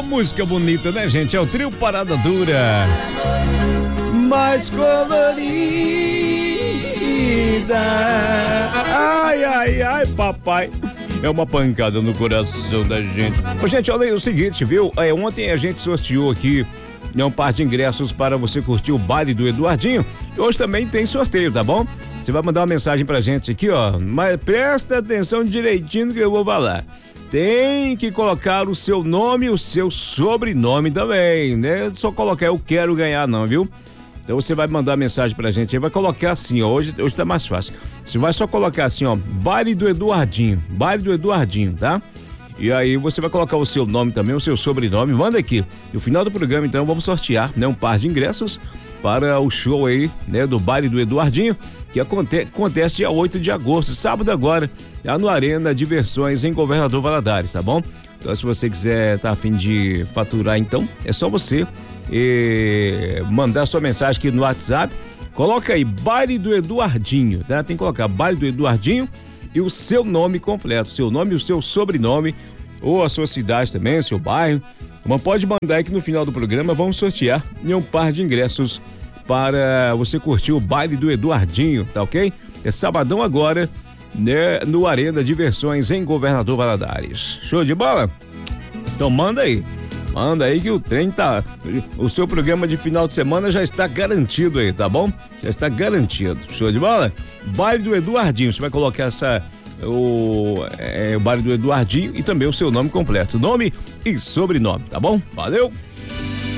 música bonita, né, gente? É o trio Parada Dura. Mais colorida. Ai, ai, ai, papai. É uma pancada no coração da gente. Ô, gente, olha aí o seguinte, viu? Ontem a gente sorteou aqui um par de ingressos para você curtir o baile do Eduardinho. E hoje também tem sorteio, tá bom? Você vai mandar uma mensagem pra gente aqui, ó. Mas presta atenção direitinho no que eu vou falar. Tem que colocar o seu nome e o seu sobrenome também, né? Só colocar eu quero ganhar não, viu? Então você vai mandar mensagem pra gente aí, vai colocar assim, ó, hoje tá mais fácil. Você vai só colocar assim, ó, baile do Eduardinho, tá? E aí você vai colocar o seu nome também, o seu sobrenome, manda aqui. No final do programa, então, vamos sortear, né, um par de ingressos para o show aí, né, do baile do Eduardinho, que acontece dia 8 de agosto, sábado agora, lá no Arena Diversões em Governador Valadares, tá bom? Então, se você quiser a fim de faturar, então, é só você mandar sua mensagem aqui no WhatsApp. Coloca aí, baile do Eduardinho, tá? Tem que colocar baile do Eduardinho e o seu nome completo, seu nome e o seu sobrenome, ou a sua cidade também, o seu bairro. Mas pode mandar aí que no final do programa vamos sortear um par de ingressos para você curtir o baile do Eduardinho, tá ok? É sabadão agora, né, no Arena Diversões em Governador Valadares. Show de bola? Então manda aí que o trem tá, o seu programa de final de semana já está garantido aí, tá bom? Já está garantido. Show de bola? Baile do Eduardinho, você vai colocar o baile do Eduardinho e também o seu nome completo, nome e sobrenome, tá bom? Valeu!